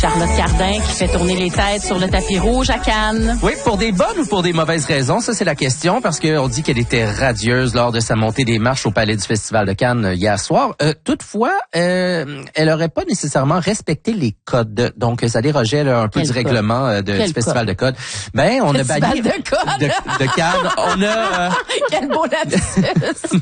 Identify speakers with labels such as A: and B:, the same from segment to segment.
A: Charlotte Cardin qui fait tourner les têtes sur le tapis rouge à Cannes.
B: Oui, pour des bonnes ou pour des mauvaises raisons, ça c'est la question, parce qu'on dit qu'elle était radieuse lors de sa montée des marches au Palais du Festival de Cannes hier soir. Toutefois, elle aurait pas nécessairement respecté les codes, donc ça dérogeait là, un peu du règlement du Festival de Cannes. Ben, on a banni de Cannes. On a
A: quel beau lapsus.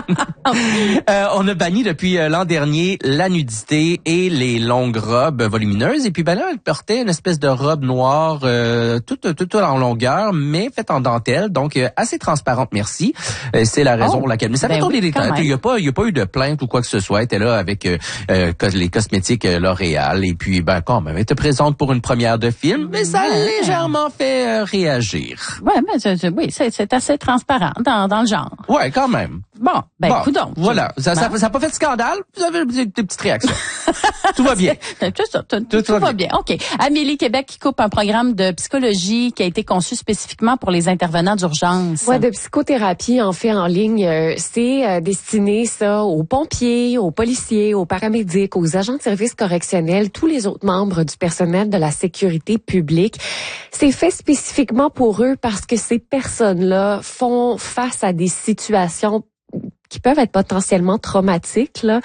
B: on a banni depuis l'an dernier la nudité et les longues robes volumineuses. Et puis ben là, elle portait une espèce de robe noire toute en longueur, mais faite en dentelle, donc assez transparente, merci. C'est la raison pour laquelle. Mais ça fait tourner des têtes. Il y a pas eu de plainte ou quoi que ce soit. Elle était là avec les cosmétiques L'Oréal. Et puis ben quand même, elle était présente pour une première de film, mais ça a légèrement fait réagir.
A: Ouais, mais oui, c'est assez transparent dans le genre.
B: Ouais, quand même.
A: Bon, coudonc.
B: Voilà, ça a pas fait de scandale. Vous avez des petites réactions. Tout va bien.
A: Tout va bien. OK. Amélie Québec qui coupe un programme de psychologie qui a été conçu spécifiquement pour les intervenants d'urgence.
C: Ouais, de psychothérapie en fait en ligne. C'est destiné ça aux pompiers, aux policiers, aux paramédics, aux agents de services correctionnels, tous les autres membres du personnel de la sécurité publique. C'est fait spécifiquement pour eux parce que ces personnes-là font face à des situations qui peuvent être potentiellement traumatiques, là,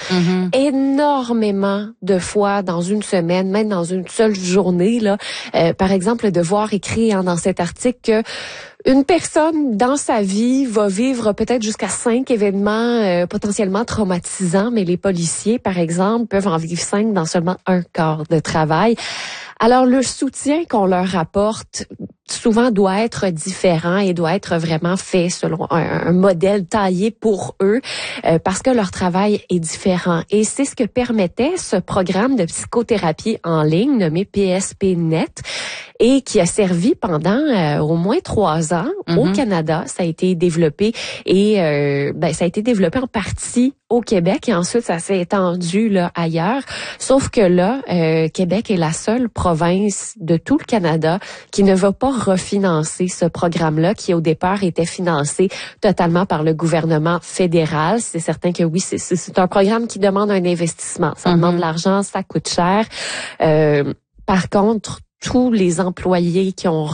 C: énormément de fois dans une semaine, même dans une seule journée, là. Par exemple, de voir écrit dans cet article que une personne dans sa vie va vivre peut-être jusqu'à 5 événements potentiellement traumatisants, mais les policiers, par exemple, peuvent en vivre 5 dans seulement un quart de travail. Alors, le soutien qu'on leur apporte souvent doit être différent et doit être vraiment fait selon un modèle taillé pour eux parce que leur travail est différent. Et c'est ce que permettait ce programme de psychothérapie en ligne nommé PSP-Net et qui a servi pendant au moins 3 ans au Canada. Ça a été développé et ça a été développé en partie au Québec et ensuite ça s'est étendu là ailleurs. Sauf que là, Québec est la seule province de tout le Canada qui ne va pas refinancer ce programme-là qui au départ était financé totalement par le gouvernement fédéral. C'est certain que oui, c'est un programme qui demande un investissement. Ça demande de l'argent, ça coûte cher. Par contre, tous les employés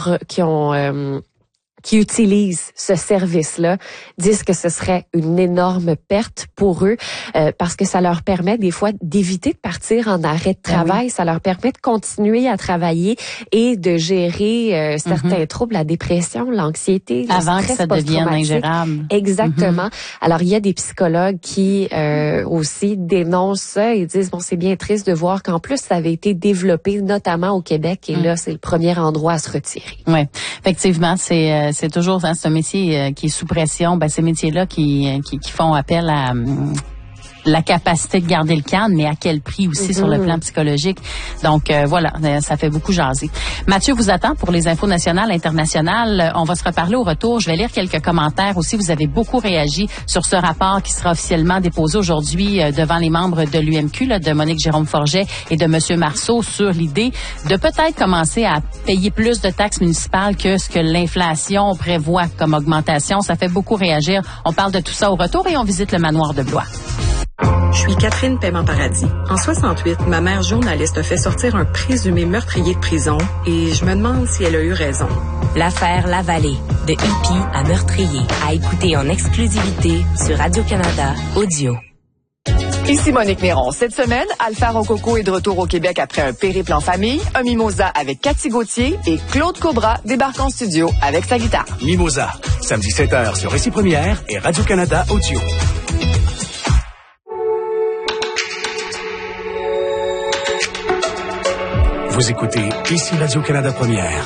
C: qui utilisent ce service-là disent que ce serait une énorme perte pour eux parce que ça leur permet des fois d'éviter de partir en arrêt de travail. Ça leur permet de continuer à travailler et de gérer certains troubles, la dépression, l'anxiété,
A: avant
C: le stress
A: que ça devienne ingérable.
C: Exactement. Alors, il y a des psychologues qui aussi dénoncent ça et disent, bon, c'est bien triste de voir qu'en plus, ça avait été développé notamment au Québec et là, c'est le premier endroit à se retirer.
A: Oui, effectivement, c'est toujours c'est un métier qui est sous pression. Ces métiers-là qui font appel à la capacité de garder le calme, mais à quel prix aussi sur le plan psychologique. Donc voilà, ça fait beaucoup jaser. Mathieu vous attend pour les infos nationales, internationales. On va se reparler au retour. Je vais lire quelques commentaires aussi. Vous avez beaucoup réagi sur ce rapport qui sera officiellement déposé aujourd'hui devant les membres de l'UMQ, de Monique Jérôme-Forget et de Monsieur Marceau, sur l'idée de peut-être commencer à payer plus de taxes municipales que ce que l'inflation prévoit comme augmentation. Ça fait beaucoup réagir. On parle de tout ça au retour et on visite le manoir de Blois.
D: Je suis Catherine Paiement-Paradis. En 68, ma mère journaliste a fait sortir un présumé meurtrier de prison et je me demande si elle a eu raison.
E: L'affaire Lavallée, de hippie à meurtrier, à écouter en exclusivité sur Radio-Canada Audio.
F: Ici Monique Néron. Cette semaine, Alpha Rococo est de retour au Québec après un périple en famille, un mimosa avec Cathy Gauthier et Claude Cobra débarque en studio avec sa guitare.
G: Mimosa, samedi 7h sur Récit Première et Radio-Canada Audio. Vous écoutez ici Radio-Canada Première.